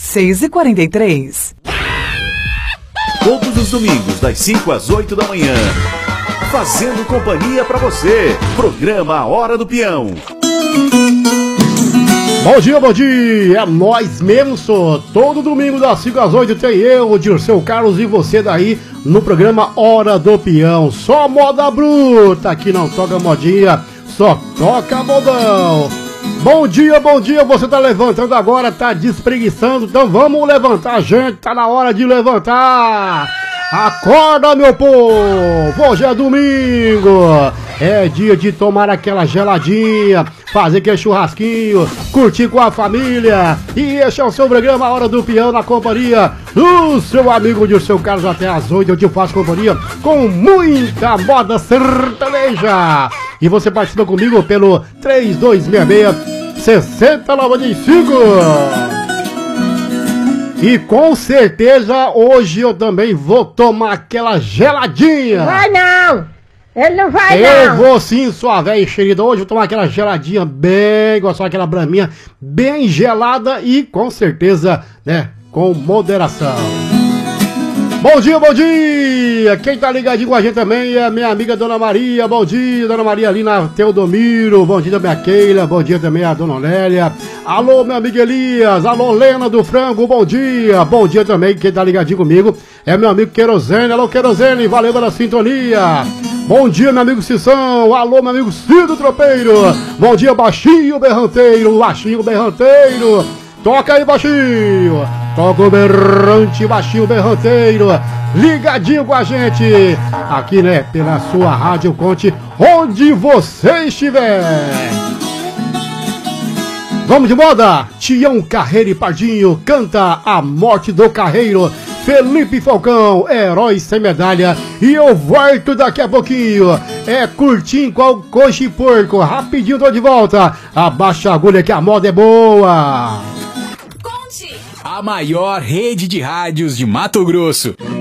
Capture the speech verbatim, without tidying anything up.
seis e quarenta e três. Todos os domingos, das cinco às oito da manhã. Fazendo companhia pra você. Programa A Hora do Peão. Bom dia, bom dia. É nós mesmo, só. Todo domingo, das cinco às oito, tem eu, o Dirceu Carlos e você daí no programa Hora do Peão. Só moda bruta, aqui não toca modinha, só toca modão. Bom dia, bom dia, você tá levantando agora, tá despreguiçando, então vamos levantar, gente, tá na hora de levantar. Acorda, meu povo, hoje é domingo, é dia de tomar aquela geladinha, fazer aquele churrasquinho, curtir com a família. E esse é o seu programa A Hora do Peão, na companhia do seu amigo Dirceu Carlos, até às oito eu te faço companhia com muita moda sertaneja. E você participa comigo pelo três dois seis seis, seis zero nove cinco. E com certeza hoje eu também vou tomar aquela geladinha. Vai não! Ele não vai eu não! Eu vou sim, sua velha enxerida. Hoje eu vou tomar aquela geladinha bem, gostosa, aquela braminha bem gelada e com certeza, né, com moderação. Bom dia, bom dia! Quem tá ligadinho com a gente também é a minha amiga Dona Maria. Bom dia, Dona Maria ali na Teodomiro. Bom dia também a Keila. Bom dia também a Dona Lélia. Alô, meu amigo Elias. Alô, Lena do Frango. Bom dia. Bom dia também, quem tá ligadinho comigo é meu amigo Querosene. Alô, Querosene. Valeu pela sintonia. Bom dia, meu amigo Cissão. Alô, meu amigo Cido Tropeiro. Bom dia, Baixinho Berranteiro. Baixinho Berranteiro. Toca aí, baixinho. Toca o berrante, baixinho berranteiro. Ligadinho com a gente. Aqui, né, pela sua Rádio Conte, onde você estiver. Vamos de moda. Tião Carreiro e Pardinho canta A Morte do Carreiro. Felipe Falcão, herói sem medalha. E eu volto daqui a pouquinho. É curtinho qual coxa e porco. Rapidinho tô de volta. Abaixa a agulha que a moda é boa. A maior rede de rádios de Mato Grosso.